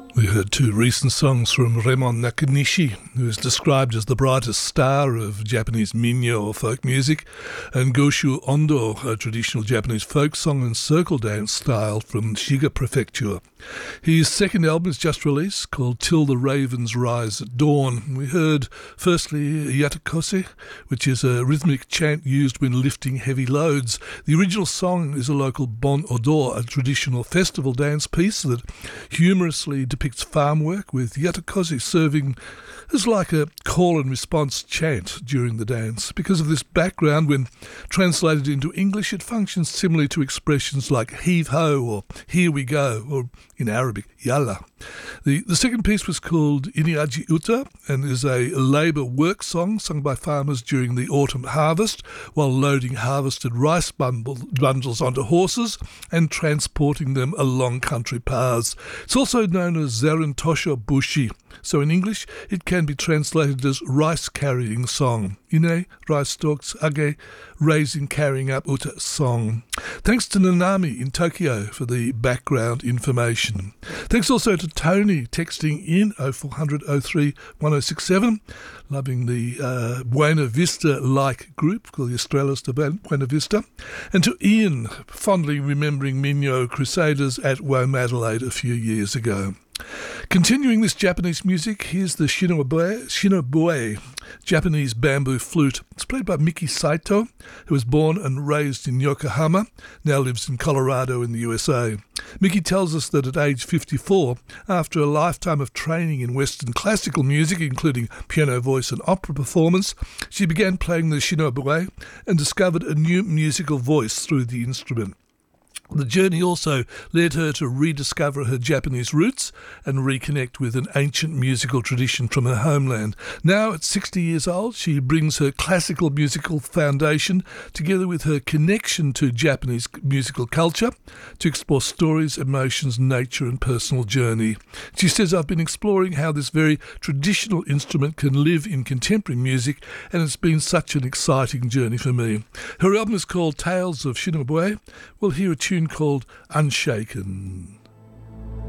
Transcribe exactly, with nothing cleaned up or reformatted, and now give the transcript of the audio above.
We heard two recent songs from Raimon Nakanishi, who is described as the brightest star of Japanese minyo or folk music, and Goshu Ondo, a traditional Japanese folk song and circle dance style from Shiga Prefecture. His second album is just released, called Till the Ravens Rise at Dawn. We heard firstly Yatakose, which is a rhythmic chant used when lifting heavy loads. The original song is a local Bon Odor, a traditional festival dance piece that humorously depicts farm work, with Yatakose serving as like a call and response chant during the dance. Because of this background, when translated into English, it functions similarly to expressions like heave ho or here we go, or in Arabic, yalla. The, the second piece was called Iniaji Uta and is a labour work song sung by farmers during the autumn harvest while loading harvested rice bundles onto horses and transporting them along country paths. It's also known as Zarentosho Bushi, so in English it can be translated as rice-carrying song. Ine, rice stalks, age, raising, carrying up, uta, song. Thanks to Nanami in Tokyo for the background information. Thanks also to Tony texting in oh four hundred oh three one oh six seven, loving the uh, Buena Vista-like group called the Australis de Buena Vista, and to Ian, fondly remembering Minyo Crusaders at Womadelaide a few years ago. Continuing this Japanese music, here's the Shinobue, Shinobue, Japanese bamboo flute. It's played by Miki Saito, who was born and raised in Yokohama, now lives in Colorado in the U S A. Miki tells us that at age fifty-four, after a lifetime of training in Western classical music, including piano voice and opera performance, she began playing the Shinobue and discovered a new musical voice through the instrument. The journey also led her to rediscover her Japanese roots and reconnect with an ancient musical tradition from her homeland. Now, at sixty years old, she brings her classical musical foundation together with her connection to Japanese musical culture to explore stories, emotions, nature and personal journey. She says, I've been exploring how this very traditional instrument can live in contemporary music, and it's been such an exciting journey for me. Her album is called Tales of Shinobue. We'll hear a tune called Unshaken.